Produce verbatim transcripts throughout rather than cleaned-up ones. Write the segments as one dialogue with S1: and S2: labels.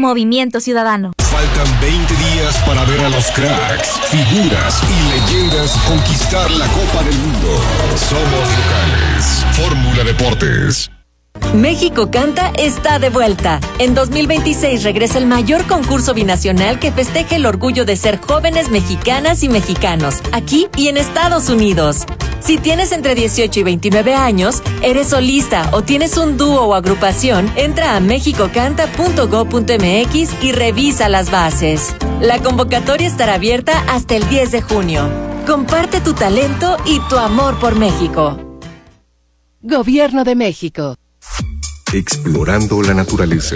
S1: Movimiento Ciudadano.
S2: Faltan veinte días para ver a los cracks, figuras y leyendas conquistar la Copa del Mundo. Somos locales. Fórmula Deportes.
S3: México Canta está de vuelta. En dos mil veintiséis regresa el mayor concurso binacional que festeja el orgullo de ser jóvenes mexicanas y mexicanos, aquí y en Estados Unidos. Si tienes entre dieciocho y veintinueve años, eres solista o tienes un dúo o agrupación, entra a mexico canta punto gob punto eme equis y revisa las bases. La convocatoria estará abierta hasta el diez de junio. Comparte tu talento y tu amor por México.
S4: Gobierno de México.
S2: Explorando la naturaleza.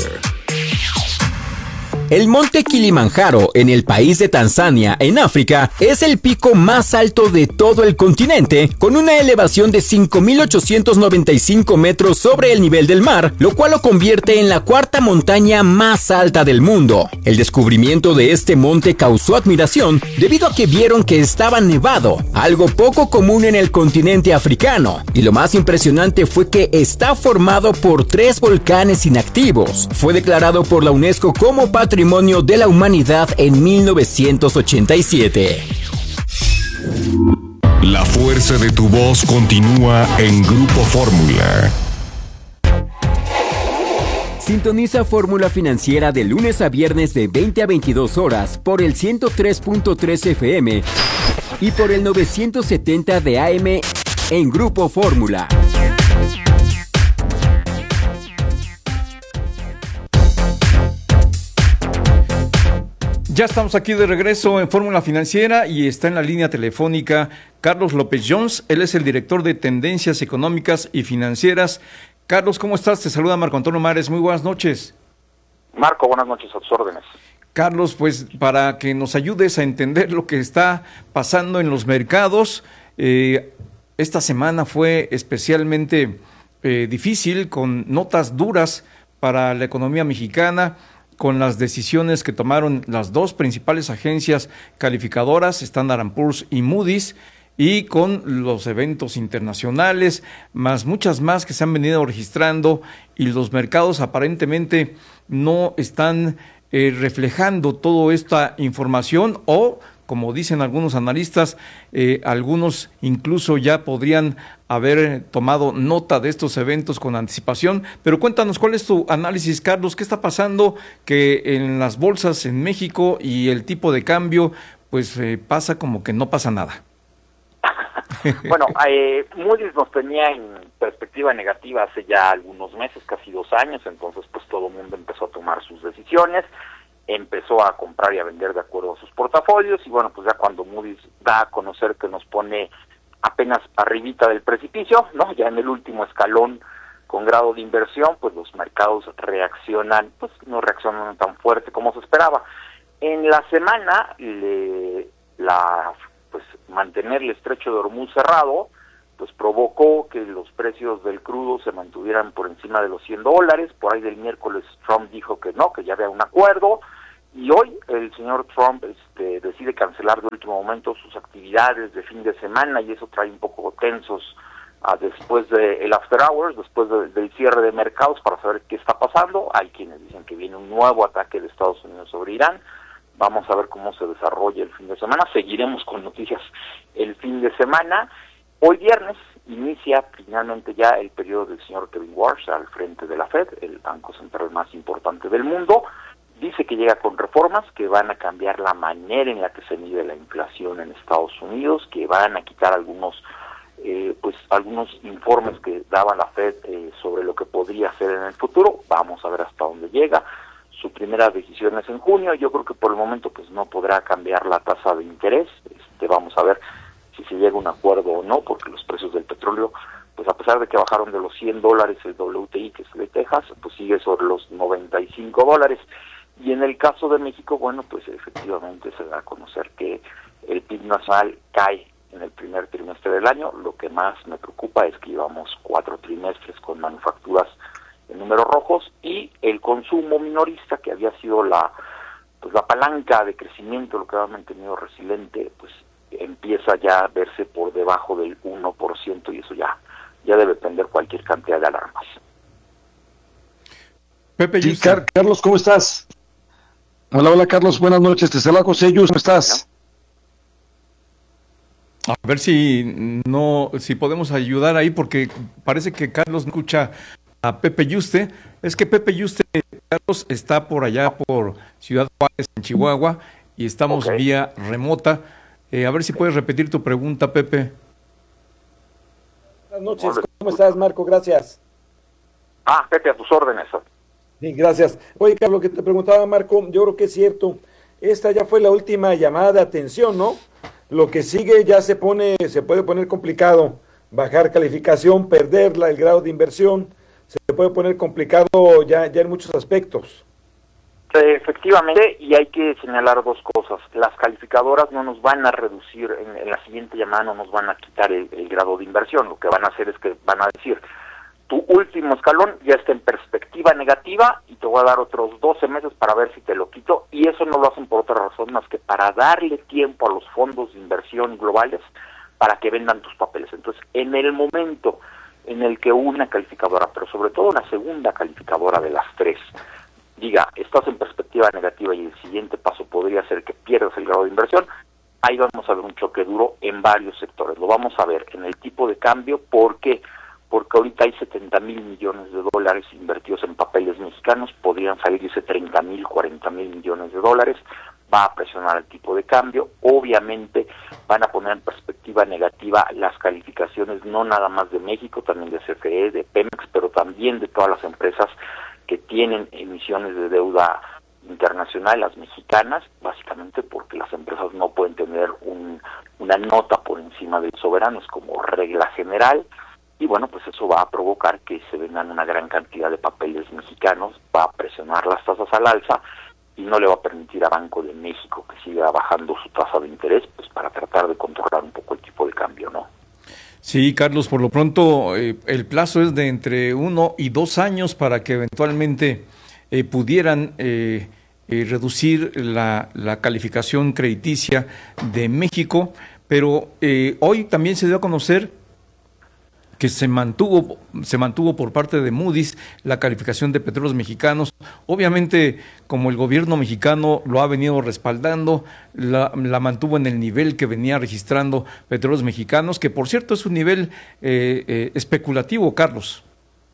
S5: El monte Kilimanjaro, en el país de Tanzania, en África, es el pico más alto de todo el continente, con una elevación de cinco mil ochocientos noventa y cinco metros sobre el nivel del mar, lo cual lo convierte en la cuarta montaña más alta del mundo. El descubrimiento de este monte causó admiración debido a que vieron que estaba nevado, algo poco común en el continente africano, y lo más impresionante fue que está formado por tres volcanes inactivos. Fue declarado por la UNESCO como Patrimonio de la Humanidad en mil novecientos ochenta y siete.
S2: La fuerza de tu voz continúa en Grupo Fórmula.
S5: Sintoniza Fórmula Financiera de lunes a viernes de veinte a veintidós horas por el ciento tres punto tres F M y por el novecientos setenta de A M en Grupo Fórmula.
S6: Ya estamos aquí de regreso en Fórmula Financiera y está en la línea telefónica Carlos López Jones. Él es el director de Tendencias Económicas y Financieras. Carlos, ¿cómo estás? Te saluda Marco Antonio Mares. Muy buenas noches.
S7: Marco, buenas noches, a tus órdenes.
S6: Carlos, pues para que nos ayudes a entender lo que está pasando en los mercados, eh, esta semana fue especialmente eh, difícil, con notas duras para la economía mexicana, con las decisiones que tomaron las dos principales agencias calificadoras, Standard and Poor's y Moody's, y con los eventos internacionales, más muchas más que se han venido registrando, y los mercados aparentemente no están eh, reflejando toda esta información, o como dicen algunos analistas, eh, algunos incluso ya podrían haber tomado nota de estos eventos con anticipación. Pero cuéntanos, ¿cuál es tu análisis, Carlos? ¿Qué está pasando que en las bolsas en México y el tipo de cambio, pues eh, pasa como que no pasa nada?
S7: Bueno, eh, Moody's nos tenía en perspectiva negativa hace ya algunos meses, casi dos años, entonces pues todo el mundo empezó a tomar sus decisiones, empezó a comprar y a vender de acuerdo a sus portafolios, y bueno, pues ya cuando Moody's da a conocer que nos pone apenas arribita del precipicio, ¿no? Ya en el último escalón con grado de inversión, pues los mercados reaccionan, pues no reaccionan tan fuerte como se esperaba. En la semana, le, la pues mantener el estrecho de Hormuz cerrado, pues provocó que los precios del crudo se mantuvieran por encima de los cien dólares. Por ahí del miércoles Trump dijo que no, que ya había un acuerdo, y hoy el señor Trump este, decide cancelar de último momento sus actividades de fin de semana, y eso trae un poco tensos uh, después del de after hours, después de, del cierre de mercados, para saber qué está pasando. Hay quienes dicen que viene un nuevo ataque de Estados Unidos sobre Irán. Vamos a ver cómo se desarrolla el fin de semana. Seguiremos con noticias el fin de semana. Hoy viernes inicia finalmente ya el periodo del señor Kevin Warsh al frente de la Fed, el banco central más importante del mundo. Dice que llega con reformas que van a cambiar la manera en la que se mide la inflación en Estados Unidos, que van a quitar algunos eh, pues algunos informes que daba la Fed eh, sobre lo que podría hacer en el futuro. Vamos a ver hasta dónde llega. Su primera decisión es en junio. Yo creo que por el momento pues no podrá cambiar la tasa de interés. Este, vamos a ver si se llega a un acuerdo o no, porque los precios del petróleo, pues a pesar de que bajaron de los cien dólares el W T I, que es de Texas, pues sigue sobre los noventa y cinco dólares. Y en el caso de México, bueno, pues efectivamente se da a conocer que el P I B nacional cae en el primer trimestre del año. Lo que más me preocupa es que llevamos cuatro trimestres con manufacturas en números rojos, y el consumo minorista, que había sido la pues la palanca de crecimiento, lo que había mantenido resiliente, pues empieza ya a verse por debajo del uno por ciento, y eso ya ya debe prender cualquier cantidad de alarmas.
S6: Pepe,
S8: sí, Car- Carlos, ¿cómo estás?
S1: Hola, hola Carlos, buenas noches, te saluda José Yus, ¿cómo estás?
S6: A ver si no, si podemos ayudar ahí, porque parece que Carlos no escucha a Pepe Yuste. Es que Pepe Yuste, Carlos, está por allá por Ciudad Juárez, en Chihuahua, y estamos
S7: Okay.
S6: vía remota. Eh, a ver si puedes repetir tu pregunta, Pepe.
S1: Buenas noches, ¿cómo estás, Marco? Gracias.
S7: Ah, Pepe, a tus órdenes.
S1: Sí, gracias. Oye, Carlos, que te preguntaba, Marco, yo creo que es cierto, esta ya fue la última llamada de atención, ¿no? Lo que sigue ya se pone, se puede poner complicado, bajar calificación, perderla, el grado de inversión, se puede poner complicado ya, ya en muchos aspectos.
S7: Efectivamente, y hay que señalar dos cosas. Las calificadoras no nos van a reducir, en, en la siguiente llamada no nos van a quitar el, el grado de inversión. Lo que van a hacer es que van a decir, tu último escalón ya está en perspectiva negativa y te voy a dar otros doce meses para ver si te lo quito, y eso no lo hacen por otra razón más que para darle tiempo a los fondos de inversión globales para que vendan tus papeles. Entonces, en el momento en el que una calificadora, pero sobre todo una segunda calificadora de las tres, diga, estás en perspectiva negativa y el siguiente paso podría ser que pierdas el grado de inversión, ahí vamos a ver un choque duro en varios sectores. Lo vamos a ver en el tipo de cambio. ¿Por qué? Porque ahorita hay setenta mil millones de dólares invertidos en papeles mexicanos, podrían salirse treinta mil, cuarenta mil millones de dólares, va a presionar el tipo de cambio. Obviamente van a poner en perspectiva negativa las calificaciones, no nada más de México, también de C F E, de Pemex, pero también de todas las empresas que tienen emisiones de deuda internacional, las mexicanas, básicamente porque las empresas no pueden tener un, una nota por encima del soberano, es como regla general. Y bueno, pues eso va a provocar que se vendan una gran cantidad de papeles mexicanos, va a presionar las tasas al alza y no le va a permitir a Banco de México que siga bajando su tasa de interés, pues para tratar de controlar un poco el tipo de cambio, ¿no?
S6: Sí, Carlos, por lo pronto eh, el plazo es de entre uno y dos años para que eventualmente eh, pudieran eh, eh, reducir la, la calificación crediticia de México, pero eh, hoy también se dio a conocer que se mantuvo se mantuvo por parte de Moody's la calificación de Petróleos Mexicanos. Obviamente, como el gobierno mexicano lo ha venido respaldando, la, la mantuvo en el nivel que venía registrando Petróleos Mexicanos, que por cierto es un nivel eh, eh, especulativo, Carlos.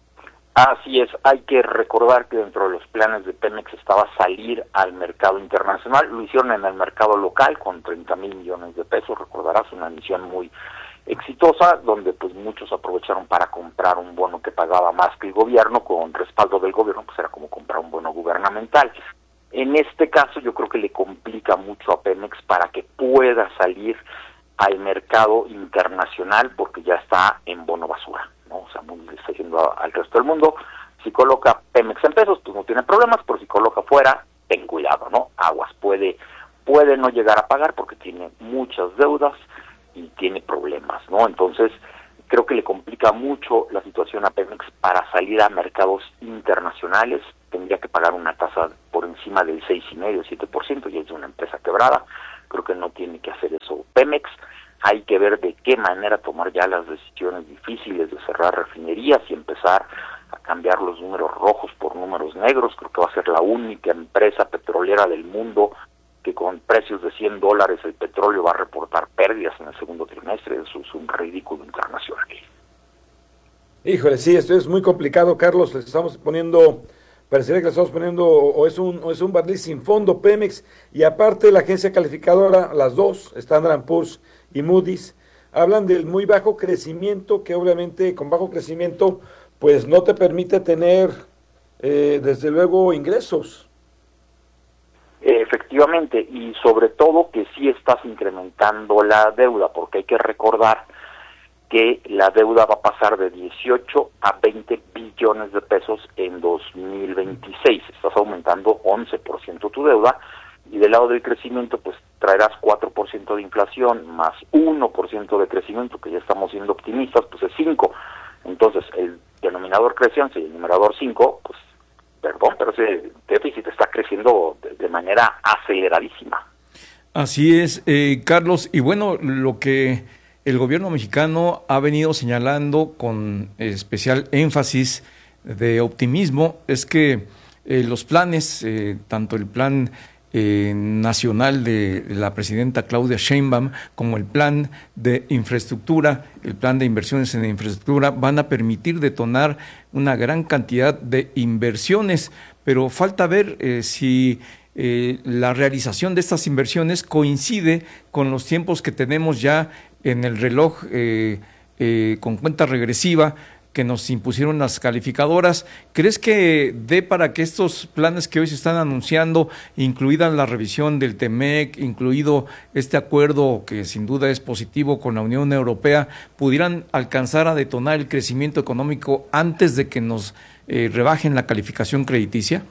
S7: Así es, hay que recordar que dentro de los planes de Pemex estaba salir al mercado internacional, lo hicieron en el mercado local con treinta mil millones de pesos, recordarás, una misión muy exitosa, donde pues muchos aprovecharon para comprar un bono que pagaba más que el gobierno, con respaldo del gobierno, pues era como comprar un bono gubernamental. En este caso yo creo que le complica mucho a Pemex para que pueda salir al mercado internacional, porque ya está en bono basura, ¿no? O sea, muy, le está diciendo al resto del mundo, si coloca Pemex en pesos, pues no tiene problemas, pero si coloca fuera, ten cuidado, ¿no? Aguas, puede, puede no llegar a pagar porque tiene muchas deudas y tiene problemas, ¿no? Entonces, creo que le complica mucho la situación a Pemex para salir a mercados internacionales. Tendría que pagar una tasa por encima del seis y medio, siete por ciento, y es una empresa quebrada. Creo que no tiene que hacer eso Pemex. Hay que ver de qué manera tomar ya las decisiones difíciles de cerrar refinerías y empezar a cambiar los números rojos por números negros. Creo que va a ser la única empresa petrolera del mundo que con precios de cien dólares el petróleo va a reportar pérdidas en el segundo trimestre. Eso es un ridículo internacional.
S1: Híjole, sí, esto es muy complicado, Carlos, les estamos poniendo, parecería que le estamos poniendo, o es un o es un barril sin fondo, Pemex, y aparte la agencia calificadora, las dos, Standard and Poor's y Moody's, hablan del muy bajo crecimiento, que obviamente con bajo crecimiento, pues no te permite tener, eh, desde luego, ingresos.
S7: Efectivamente, y sobre todo que sí estás incrementando la deuda, porque hay que recordar que la deuda va a pasar de dieciocho a veinte billones de pesos en dos mil veintiséis. Estás aumentando once por ciento tu deuda, y del lado del crecimiento pues traerás cuatro por ciento de inflación más uno por ciento de crecimiento, que ya estamos siendo optimistas, pues es cinco. Entonces el denominador crece once y el numerador cinco, pues perdón, pero ese déficit está creciendo de, de manera aceleradísima.
S6: Así es, eh, Carlos, y bueno, lo que el gobierno mexicano ha venido señalando con especial énfasis de optimismo es que eh, los planes, eh, tanto el plan eh, nacional de la presidenta Claudia Sheinbaum, como el plan de infraestructura, el plan de inversiones en infraestructura, van a permitir detonar una gran cantidad de inversiones, pero falta ver eh, si eh, la realización de estas inversiones coincide con los tiempos que tenemos ya en el reloj eh, eh, con cuenta regresiva que nos impusieron las calificadoras. ¿Crees que dé para que estos planes que hoy se están anunciando, incluida la revisión del TEMEC, incluido este acuerdo que sin duda es positivo con la Unión Europea, pudieran alcanzar a detonar el crecimiento económico antes de que nos eh, rebajen la calificación crediticia?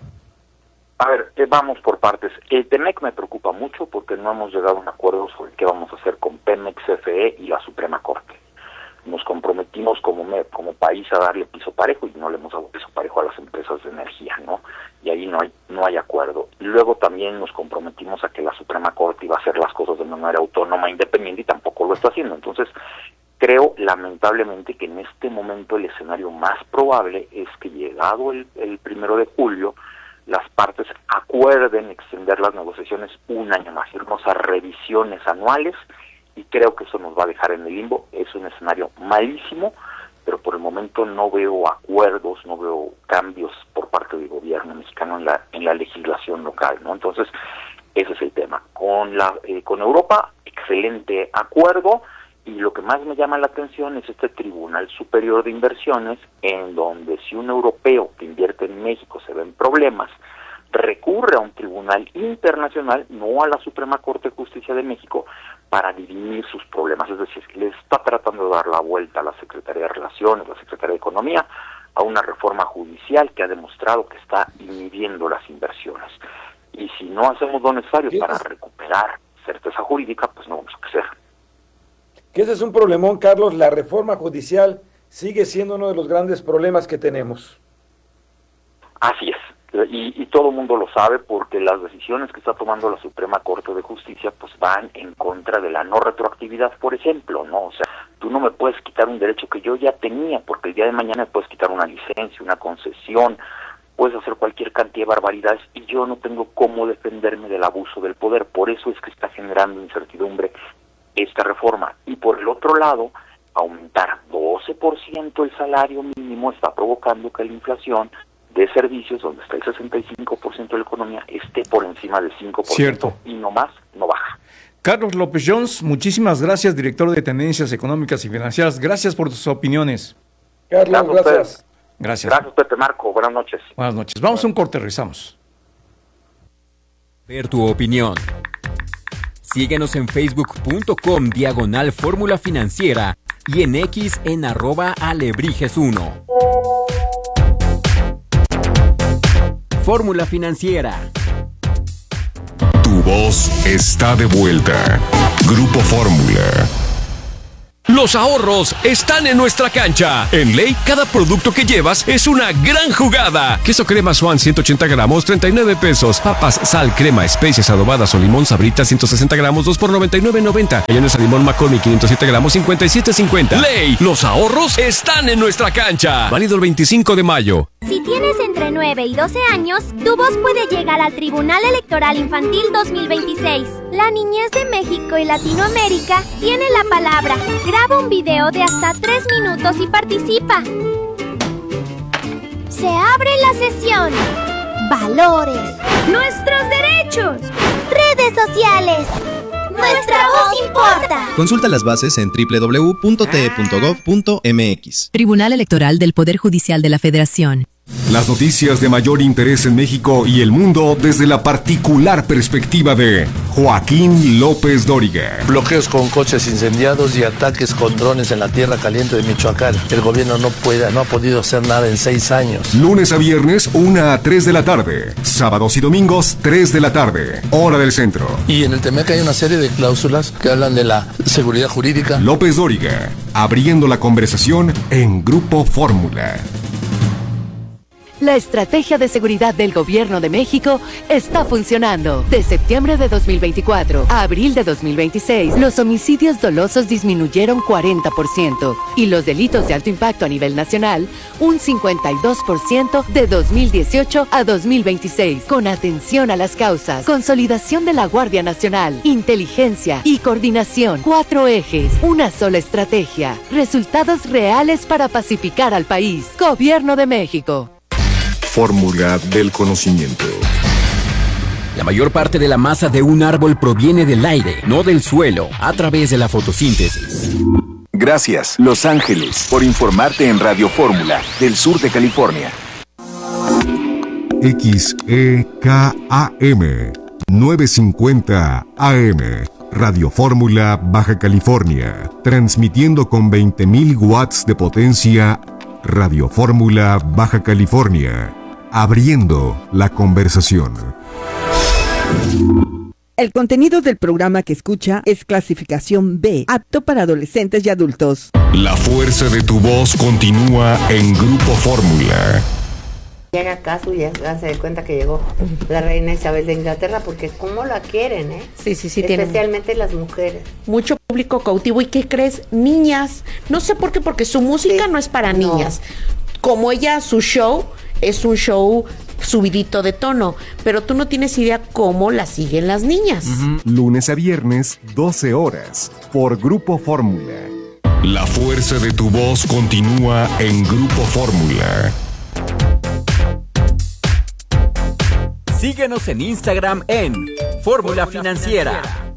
S7: A ver, eh, vamos por partes. El TEMEC me preocupa mucho porque no hemos llegado a un acuerdo sobre qué vamos a hacer con Pemex, C F E y la Suprema Corte. Nos comprometimos como me, como país a darle piso parejo y no le hemos dado piso parejo a las empresas de energía, ¿no? Y ahí no hay no hay acuerdo. Y luego también nos comprometimos a que la Suprema Corte iba a hacer las cosas de manera autónoma, independiente, y tampoco lo está haciendo. Entonces, creo lamentablemente que en este momento el escenario más probable es que llegado el, el primero de julio, las partes acuerden extender las negociaciones un año más, irnos a revisiones anuales, y creo que eso nos va a dejar en el limbo. Es un escenario malísimo, pero por el momento no veo acuerdos, no veo cambios por parte del gobierno mexicano en la en la legislación local, ¿no? Entonces, ese es el tema. Con la eh, con Europa, excelente acuerdo, y lo que más me llama la atención es este Tribunal Superior de Inversiones, en donde si un europeo que invierte en México se ve en problemas, recurre a un tribunal internacional, no a la Suprema Corte de Justicia de México, para dirimir sus problemas. Es decir, le está tratando de dar la vuelta a la Secretaría de Relaciones, la Secretaría de Economía, a una reforma judicial que ha demostrado que está inhibiendo las inversiones. Y si no hacemos lo necesario para recuperar certeza jurídica, pues no vamos a crecer.
S1: Que ese es un problemón, Carlos. La reforma judicial sigue siendo uno de los grandes problemas que tenemos.
S7: Así es. Y, y todo el mundo lo sabe porque las decisiones que está tomando la Suprema Corte de Justicia pues van en contra de la no retroactividad, por ejemplo, ¿no? O sea, tú no me puedes quitar un derecho que yo ya tenía, porque el día de mañana me puedes quitar una licencia, una concesión, puedes hacer cualquier cantidad de barbaridades y yo no tengo cómo defenderme del abuso del poder. Por eso es que está generando incertidumbre esta reforma. Y por el otro lado, aumentar doce por ciento el salario mínimo está provocando que la inflación de servicios, donde está el sesenta y cinco por ciento de la economía, esté por encima del cinco por ciento. Cierto. Y no más, no baja.
S6: Carlos López Jones, muchísimas gracias, director de Tendencias Económicas y Financieras. Gracias por tus opiniones.
S1: Carlos, gracias. Gracias,
S6: gracias.
S7: Gracias, Pepe Marco. Buenas noches.
S6: Buenas noches. Vamos a un corte, regresamos.
S5: Ver tu opinión. Síguenos en facebook.com diagonal Fórmula Financiera y en X en arroba alebrijes uno. Fórmula Financiera.
S2: Tu voz está de vuelta. Grupo Fórmula.
S8: Los ahorros están en nuestra cancha. En Ley, cada producto que llevas es una gran jugada. Queso crema Swan ciento ochenta gramos, treinta y nueve pesos. Papas, sal, crema, especias adobadas o limón Sabritas ciento sesenta gramos, dos por noventa y nueve noventa. Mayonesa limón McCormick quinientos siete gramos, cincuenta y siete cincuenta. Ley, los ahorros están en nuestra cancha. Válido el veinticinco de mayo.
S9: Si tienes entre nueve y doce años, tu voz puede llegar al Tribunal Electoral Infantil dos mil veintiséis. La niñez de México y Latinoamérica tiene la palabra. Graba un video de hasta tres minutos y participa. Se abre la sesión. Valores. Nuestros derechos. Redes sociales. Nuestra voz importa.
S10: Consulta las bases en doble u doble u doble u punto t e punto gov punto m x.
S4: Tribunal Electoral del Poder Judicial de la Federación.
S2: Las noticias de mayor interés en México y el mundo desde la particular perspectiva de Joaquín López Dóriga.
S11: Bloqueos con coches incendiados y ataques con drones en la tierra caliente de Michoacán. El gobierno no puede, no ha podido hacer nada en seis años.
S2: Lunes a viernes, una a tres de la tarde. Sábados y domingos, tres de la tarde. Hora del centro.
S11: Y en el TEMEC hay una serie de cláusulas que hablan de la seguridad jurídica.
S2: López Dóriga, abriendo la conversación en Grupo Fórmula.
S12: La estrategia de seguridad del Gobierno de México está funcionando. De septiembre de dos mil veinticuatro a abril de dos mil veintiséis, los homicidios dolosos disminuyeron cuarenta por ciento y los delitos de alto impacto a nivel nacional un cincuenta y dos por ciento de dos mil dieciocho a dos mil veintiséis. Con atención a las causas, consolidación de la Guardia Nacional, inteligencia y coordinación. Cuatro ejes, una sola estrategia. Resultados reales para pacificar al país. Gobierno de México.
S2: Fórmula del conocimiento.
S5: La mayor parte de la masa de un árbol proviene del aire, no del suelo, a través de la fotosíntesis.
S13: Gracias, Los Ángeles, por informarte en Radio Fórmula, del sur de California.
S2: X E K A M novecientos cincuenta A M, Radio Fórmula, Baja California, transmitiendo con veinte mil watts de potencia. Radio Fórmula, Baja California, abriendo la conversación.
S14: El contenido del programa que escucha es clasificación B, apto para adolescentes y adultos.
S2: La fuerza de tu voz continúa en Grupo Fórmula.
S15: Llega acá, ya se da cuenta que llegó la reina Isabel de Inglaterra, porque cómo la quieren, ¿eh?
S16: Sí, sí, sí.
S15: Especialmente tienen las mujeres.
S16: Mucho público cautivo. ¿Y qué crees? Niñas. No sé por qué, porque su música sí. no es para no. niñas. Como ella, su show es un show subidito de tono, pero tú no tienes idea cómo la siguen las niñas.
S2: Uh-huh. Lunes a viernes, doce horas, por Grupo Fórmula. La fuerza de tu voz continúa en Grupo Fórmula.
S5: Síguenos en Instagram en Fórmula Financiera.